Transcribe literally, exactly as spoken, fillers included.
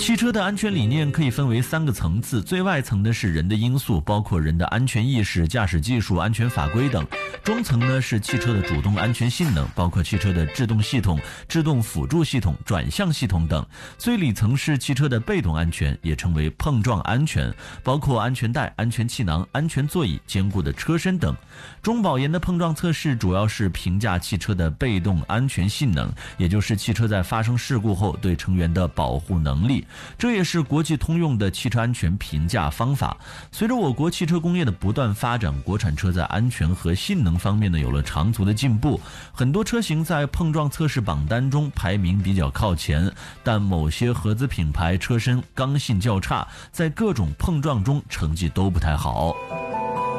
汽车的安全理念可以分为三个层次，最外层的是人的因素，包括人的安全意识、驾驶技术、安全法规等；中层呢是汽车的主动安全性能，包括汽车的制动系统、制动辅助系统、转向系统等；最里层是汽车的被动安全，也称为碰撞安全，包括安全带、安全气囊、安全座椅、坚固的车身等。中保研的碰撞测试主要是评价汽车的被动安全性能，也就是汽车在发生事故后对成员的保护能力，这也是国际通用的汽车安全评价方法。随着我国汽车工业的不断发展，国产车在安全和性能方面呢有了长足的进步，很多车型在碰撞测试榜单中排名比较靠前，但某些合资品牌车身刚性较差，在各种碰撞中成绩都不太好。